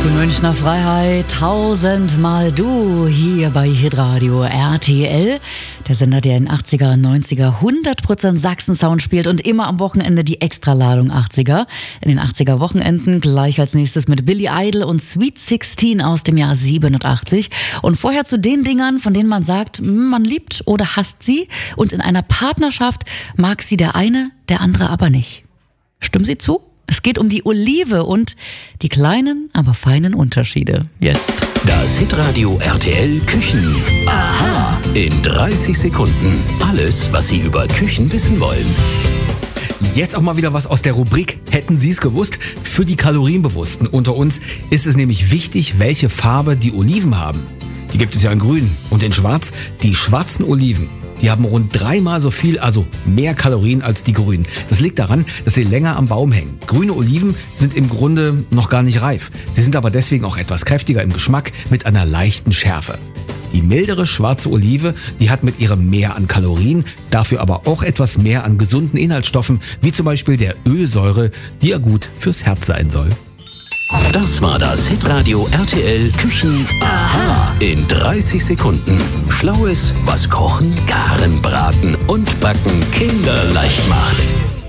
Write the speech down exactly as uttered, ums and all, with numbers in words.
Die Münchner Freiheit, tausendmal du, hier bei Hitradio R T L. Der Sender, der in achtziger, neunziger, hundert Prozent Sachsen-Sound spielt und immer am Wochenende die Extraladung achtziger. In den achtziger Wochenenden gleich als nächstes mit Billy Idol und Sweet sixteen aus dem Jahr siebenundachtzig. Und vorher zu den Dingern, von denen man sagt, man liebt oder hasst sie. Und in einer Partnerschaft mag sie der eine, der andere aber nicht. Stimmen Sie zu? Es geht um die Olive und die kleinen, aber feinen Unterschiede. Jetzt. Das Hitradio R T L Küchen. Aha. In dreißig Sekunden. Alles, was Sie über Küchen wissen wollen. Jetzt auch mal wieder was aus der Rubrik Hätten Sie es gewusst? Für die Kalorienbewussten unter uns ist es nämlich wichtig, welche Farbe die Oliven haben. Die gibt es ja in grün und in schwarz. Die schwarzen Oliven, die haben rund dreimal so viel, also mehr Kalorien als die grünen. Das liegt daran, dass sie länger am Baum hängen. Grüne Oliven sind im Grunde noch gar nicht reif. Sie sind aber deswegen auch etwas kräftiger im Geschmack mit einer leichten Schärfe. Die mildere schwarze Olive, die hat mit ihrem Mehr an Kalorien, dafür aber auch etwas mehr an gesunden Inhaltsstoffen, wie zum Beispiel der Ölsäure, die ja gut fürs Herz sein soll. Das war das Hitradio R T L Küchen Aha in dreißig Sekunden. Schlaues, was Kochen, Garen, Braten und Backen kinderleicht macht.